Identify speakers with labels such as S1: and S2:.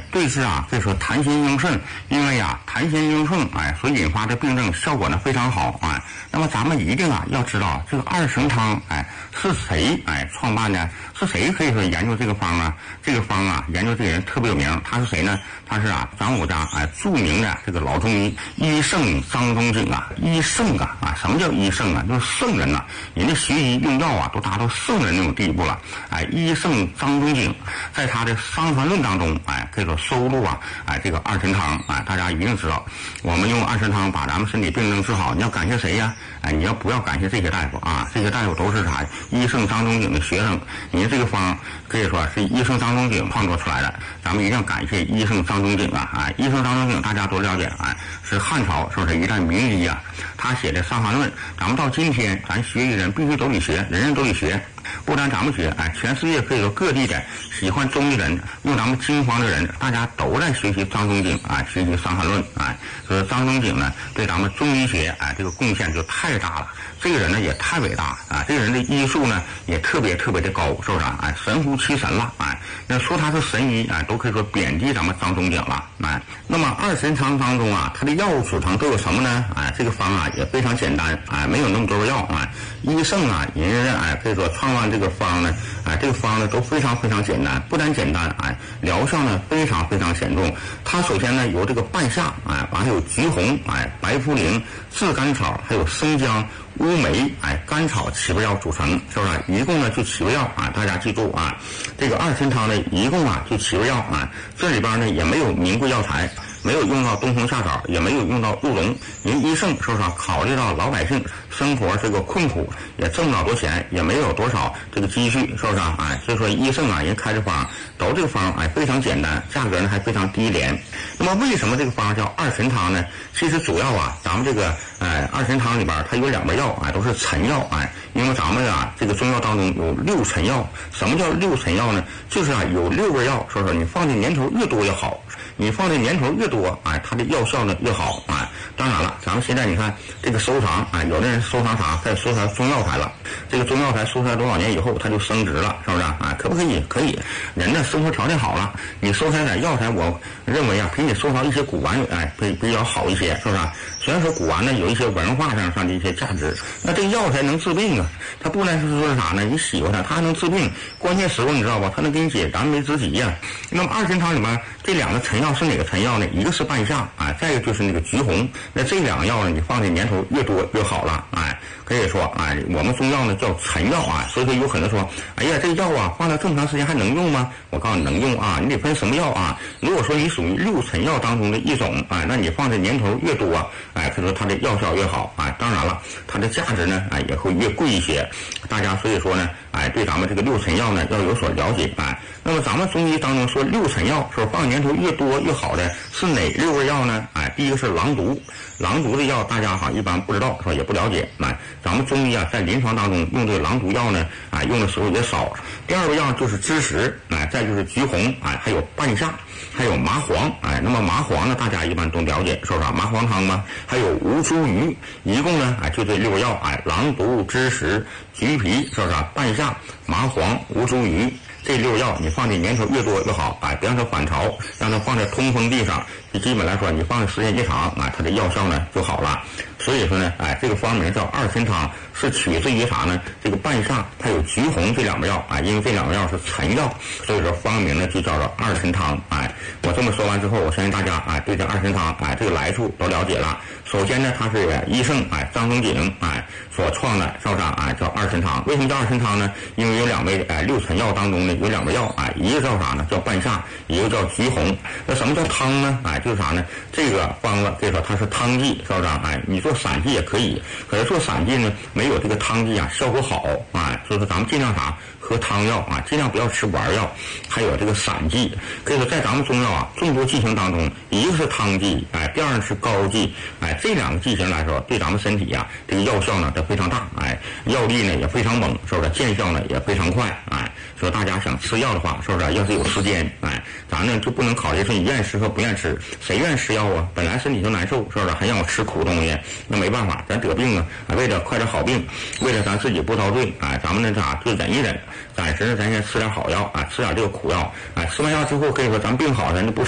S1: 对治啊，可以说痰涎壅盛，因为呀痰涎壅盛，所引发的病症效果呢非常好，那么咱们一定啊要知道这个二神汤，是谁创办的？是谁可以说研究这个方啊？这个方啊，研究这个人特别有名，他是谁呢？他是张五家著名的这个老中医医圣张仲景啊，医圣啊，什么叫医圣啊？就是圣人呐，人家学医用药啊都达到圣人那种地步了，医圣张仲景在他的《伤寒论》当中，可以说收录这个二神汤，大家一定知道，我们用二神汤把咱们身体病症治好，你要感谢谁呀？你要不要感谢这些大夫啊？这些大夫都是啥？医圣张仲景的学生，人家这个方可以说是医圣张仲景创作出来的，咱们一定要感谢医圣张仲景啊！医圣张仲景大家都了解，是汉朝是不是一代名医啊？他写的《伤寒论》，咱们到今天，咱学医人必须都得学，人人都得学。不但咱们学，全世界可以说各地的喜欢中医人，用咱们经方的人，大家都在学习张仲景学习《伤寒论》所以张仲景呢，对咱们中医学这个贡献就太大了。这个人呢也太伟大这个人的医术呢也特别特别的高，是不是神乎其神了那说他是神医都可以说贬低咱们张仲景了那么二神汤当中它的药物组成都有什么呢这个方也非常简单没有那么多药医圣人家可以说创办这个方呢这个方呢都非常非常简单，不但简单疗效呢非常非常显著。它首先呢由这个半夏完还有橘红白茯苓炙甘草还有生姜乌梅甘草7味药组成，是不是一共呢就7味药大家记住这个二神汤呢一共就7味药这里边呢也没有名贵药材，没有用到冬虫夏草，也没有用到鹿茸。人医圣是不是考虑到老百姓生活这个困苦，也挣不了多钱，也没有多少这个积蓄，是不是所以说医圣人开这方都这个方非常简单，价格呢还非常低廉。那么为什么这个方叫二神汤呢？其实主要咱们这个二神汤里边它有2味药都是陈药因为咱们这个中药当中有6陈药。什么叫6陈药呢？就是有6味药，说你放的年头越多越好，你放的年头越多它的药效呢越好当然了，咱们现在你看这个收藏有的人收藏啥，在收藏中药材了。这个中药材收藏多少年以后它就升值了，是不是可不可以？可以。人的生活条件好了，你收藏点药材，我认为比你收藏一些古玩比较好一些，是不是虽然说古玩呢有一些文化上的一些价值，那这个药材能治病它不能是说是啥呢？你喜欢它还能治病，关键时候你知道吧？它能给你解燃眉之急那么二神汤里面这2个陈药是哪个陈药呢？一个是半夏再一个就是那个橘红。那这2个药呢，你放的年头越多越好了可以说我们中药呢叫陈药所以说有很多说，哎呀这药放了这么长时间还能用吗？我告诉你能用你得分什么药如果说你属于6陈药当中的一种那你放的年头越多可以说它的药效越好当然了，它的价值呢也会越贵一些。大家所以说呢对咱们这个6陈药呢要有所了解那么咱们中医当中说6陈药说放年头越多越好的是哪6味药呢第一个是狼毒。狼毒的药大家一般不知道也不了解咱们中医在临床当中用这个狼毒药呢用的时候也少。第2个药就是栀实再就是橘红还有半夏还有麻黄那么麻黄呢大家一般都了解，是不是麻黄汤吗？还有吴茱萸，一共呢就这6个药狼毒栀实橘皮，是不是半夏麻黄吴茱萸这6药你放的年头越多越好别让它反潮，让它放在通风地上，基本来说你放的时间越长它的药效呢就好了。所以说呢这个方名叫二神汤，是取自于啥呢？这个半夏还有橘红这2味药因为这2味药是陈药，所以说方名呢就叫做二神汤我这么说完之后，我相信大家对这二神汤这个来处都了解了。首先呢它是医圣张仲景所创的，是不是叫二神汤。为什么叫二神汤呢？因为有2味6陈药当中呢有2味药一个叫啥呢？叫半夏，一个叫橘红。那什么叫汤呢就是啥呢？这个方子可以说它是汤剂，是不是你做散剂也可以，可是做散剂呢没有这个汤剂效果好所以说咱们尽量啥喝汤药尽量不要吃丸药，还有这个散剂。可以说在咱们中药众多剂型当中，一个是汤剂第2个是膏剂这2个剂型来说对咱们身体这个药效呢都非常大药力呢也非常猛，是不是见效呢也非常快说大家想吃药的话，是不是要是有时间咱呢就不能考虑说你愿意吃和不愿意吃，谁愿意吃药本来身体就难受，是不是还让我吃苦东西？那没办法，咱得病为了快点好病，为了咱自己不遭罪咱们呢就忍一忍，暂时呢咱先吃点好药吃点这个苦药吃完药之后可以说咱病好咱就不